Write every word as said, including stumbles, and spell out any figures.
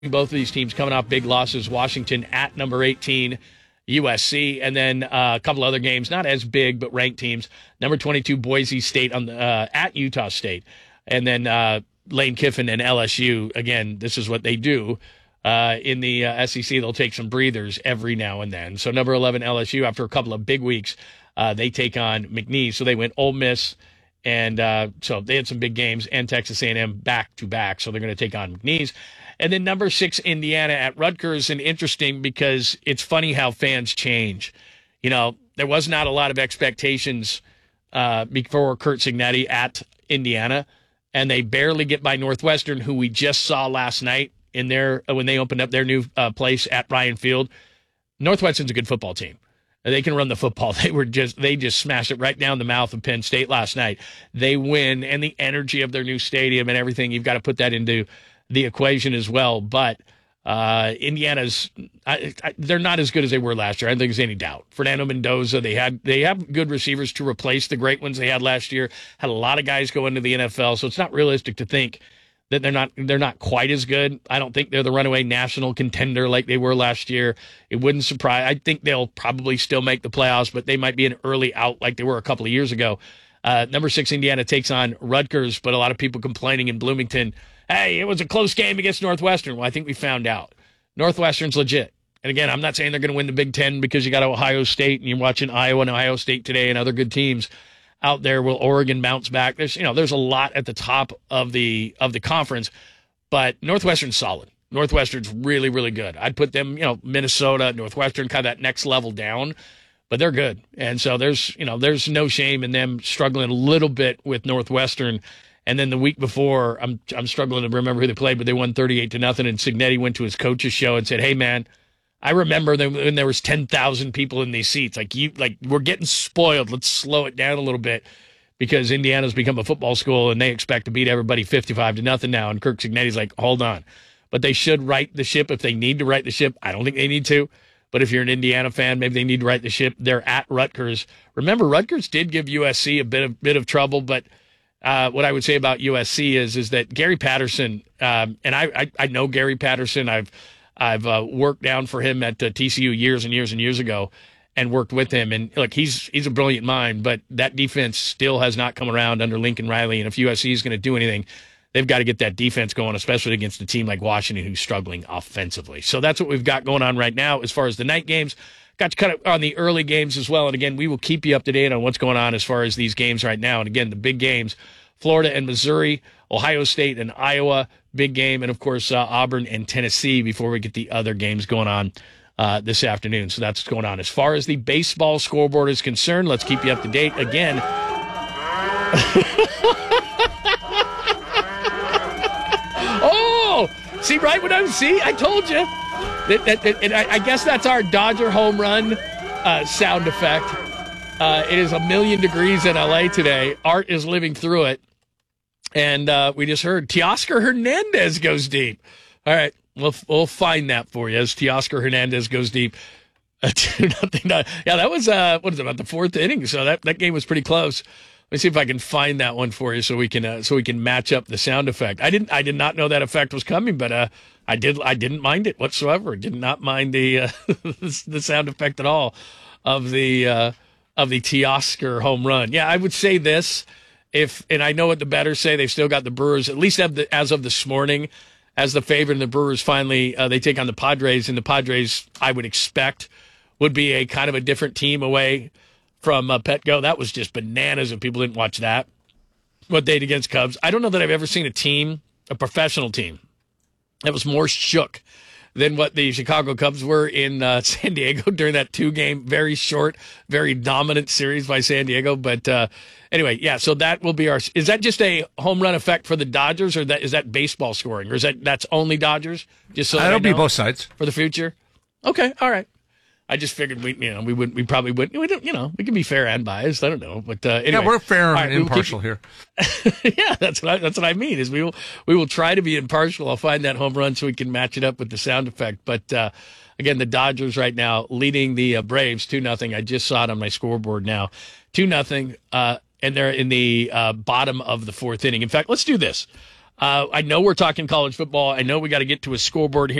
Both of these teams coming off big losses. Washington at number eighteen, U S C, and then uh, a couple other games, not as big, but ranked teams. Number twenty-two, Boise State on the, uh, at Utah State. And then uh, Lane Kiffin and L S U. Again, this is what they do. Uh, in the uh, S E C, they'll take some breathers every now and then. So number eleven, L S U, after a couple of big weeks, uh, they take on McNeese. So they went Ole Miss, and uh, so they had some big games, and Texas A and M back-to-back. So they're going to take on McNeese. And then number six, Indiana at Rutgers, and interesting because it's funny how fans change. You know, there was not a lot of expectations uh, before Curt Cignetti at Indiana, and they barely get by Northwestern, who we just saw last night in their when they opened up their new uh, place at Ryan Field. Northwestern's a good football team. They can run the football. They were just they just smashed it right down the mouth of Penn State last night. They win, and the energy of their new stadium and everything, you've got to put that into the equation as well. But uh, Indiana's I, I, they're not as good as they were last year. I don't think there's any doubt. Fernando Mendoza, they had they have good receivers to replace the great ones they had last year. Had a lot of guys go into the N F L, so it's not realistic to think that they're not they're not quite as good. I don't think they're the runaway national contender like they were last year. It wouldn't surprise. I think they'll probably still make the playoffs, but they might be an early out like they were a couple of years ago. Uh, number six, Indiana takes on Rutgers, but a lot of people complaining in Bloomington, hey, it was a close game against Northwestern. Well, I think we found out. Northwestern's legit. And again, I'm not saying they're going to win the Big Ten because you got Ohio State and you're watching Iowa and Ohio State today and other good teams out there. Will Oregon bounce back? There's, you know, there's a lot at the top of the of the conference, but Northwestern's solid. Northwestern's really, really good. I'd put them, you know, Minnesota, Northwestern, kind of that next level down, but they're good. And so there's, you know, there's no shame in them struggling a little bit with Northwestern. And then the week before, I'm I'm struggling to remember who they played, but they won thirty-eight to nothing. And Cignetti went to his coach's show and said, "Hey, man, I remember when there was ten thousand people in these seats. Like you, like we're getting spoiled. Let's slow it down a little bit because Indiana's become a football school and they expect to beat everybody fifty-five to nothing now." And Curt Cignetti's like, "Hold on," but they should right the ship if they need to right the ship. I don't think they need to, but if you're an Indiana fan, maybe they need to right the ship. They're at Rutgers. Remember, Rutgers did give U S C a bit of bit of trouble, but uh, what I would say about U S C is is that Gary Patterson, um, and I, I I know Gary Patterson. I've I've uh, worked down for him at uh, T C U years and years and years ago and worked with him. And look, he's he's a brilliant mind, but that defense still has not come around under Lincoln Riley. And if U S C is going to do anything, they've got to get that defense going, especially against a team like Washington who's struggling offensively. So that's what we've got going on right now as far as the night games. Got to cut on the early games as well. And again, we will keep you up to date on what's going on as far as these games right now. And again, the big games, Florida and Missouri, Ohio State and Iowa, big game, and of course uh, Auburn and Tennessee before we get the other games going on uh, this afternoon. So that's what's going on. As far as the baseball scoreboard is concerned, let's keep you up to date. Again, oh, see, right when I was, see, I told you. That, that, that, and I, I guess that's our Dodger home run uh, sound effect. Uh, it is a million degrees in L A today. Art is living through it. And uh, we just heard Teoscar Hernandez goes deep. All right, we'll we'll find that for you as Teoscar Hernandez goes deep. Uh, nothing, not, yeah, that was uh, what is it, about the fourth inning? So that, that game was pretty close. Let me see if I can find that one for you so we can uh, so we can match up the sound effect. I didn't I did not know that effect was coming, but uh, I did I didn't mind it whatsoever. Did not mind the uh, the sound effect at all of the uh, of the Teoscar home run. Yeah, I would say this. If and I know what the bettors say, they've still got the Brewers, at least the, as of this morning, as the favorite. And the Brewers finally, uh, they take on the Padres. And the Padres, I would expect, would be a kind of a different team away from uh, Petco. That was just bananas if people didn't watch that. What they did against Cubs. I don't know that I've ever seen a team, a professional team, that was more shook than what the Chicago Cubs were in uh, San Diego during that two-game, very short, very dominant series by San Diego. But uh, anyway, yeah, so that will be our – is that just a home run effect for the Dodgers, or that is that baseball scoring? Or is that that's only Dodgers? Just so That'll be both sides. For the future? Okay, all right. I just figured we, you know, we wouldn't, we probably wouldn't, we don't, you know, we can be fair and biased. I don't know, but uh, anyway. Yeah, we're fair right, and impartial keep, here. Yeah, that's what I, that's what I mean. Is we will we will try to be impartial. I'll find that home run so we can match it up with the sound effect. But uh, again, the Dodgers right now leading the uh, Braves two nothing. I just saw it on my scoreboard now, two nothing, uh, and they're in the uh, bottom of the fourth inning. In fact, let's do this. Uh, I know we're talking college football. I know we got to get to a scoreboard here